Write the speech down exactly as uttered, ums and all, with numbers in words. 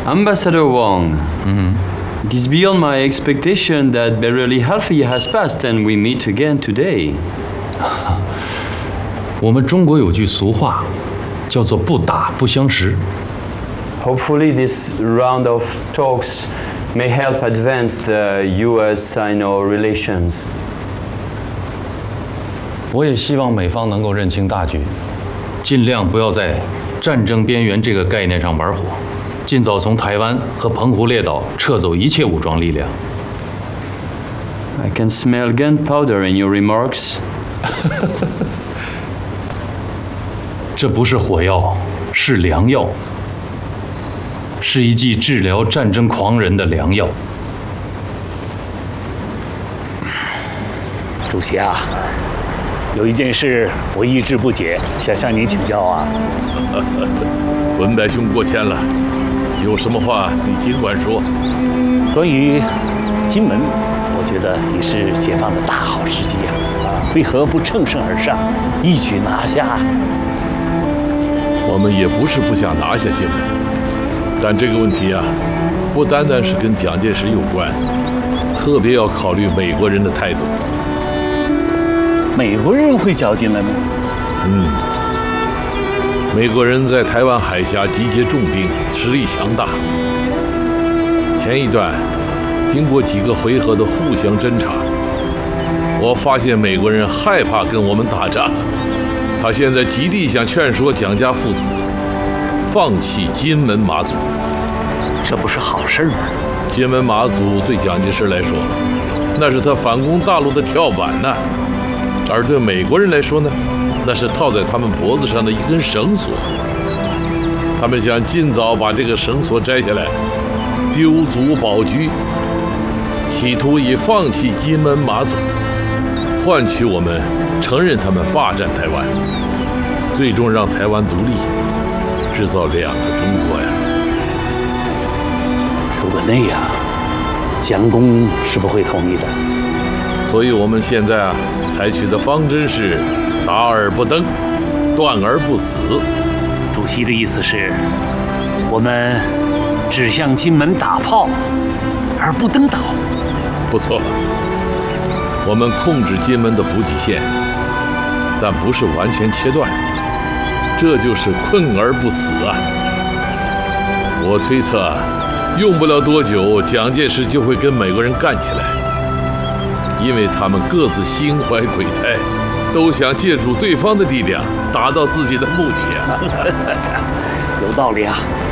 Ambassador Wang. Mm-hmm. It is beyond my expectation that barely half a year has passed and we meet again today. 我们中国有句俗话，叫做不打不相识。 Hopefully this round of talks may help advance the U S-Sino relations. 我也希望美方能够认清大局， 尽量不要在战争边缘这个概念上玩火，尽早从台湾和澎湖列岛撤走一切武装力量。 I can smell gunpowder in your remarks. 这不是火药，是良药，是一剂治疗战争狂人的良药。 主席啊，有一件事我一直不解，想向您请教啊。 文白兄过谦了，有什么话你尽管说。 关于金门，我觉得也是解放的大好时机啊！啊，为何不乘胜而上，一举拿下？ 我们也不是不想拿下金门，但这个问题啊，不单单是跟蒋介石有关，特别要考虑美国人的态度。 美国人会搅进来吗？ 嗯，美国人在台湾海峡集结重兵，实力强大。前一段经过几个回合的互相侦察，我发现美国人害怕跟我们打仗。他现在极力想劝说蒋家父子放弃金门马祖， 这不是好事吗？ 金门马祖对蒋介石来说，那是他反攻大陆的跳板呐、啊；而对美国人来说呢，那是套在他们脖子上的一根绳索。他们想尽早把这个绳索摘下来，丢卒保车，企图以放弃金门马祖，换取我们承认他们霸占台湾，最终让台湾独立，制造两个中国呀！ 如果那样，蒋公是不会同意的。 所以我们现在啊，采取的方针是达而不登，断而不死。 主席的意思是，我们只向金门打炮，而不登岛。 不错，我们控制金门的补给线，但不是完全切断，这就是困而不死啊！我推测，用不了多久，蒋介石就会跟美国人干起来，因为他们各自心怀鬼胎，都想借助对方的力量，达到自己的目的啊！ 有道理啊。